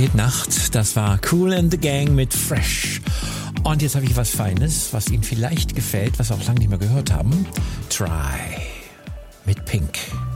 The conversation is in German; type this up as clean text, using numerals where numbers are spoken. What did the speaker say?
Nacht. Das war Kool and the Gang mit Fresh. Und jetzt habe ich was Feines, was Ihnen vielleicht gefällt, was wir auch lange nicht mehr gehört haben. Try mit Pink.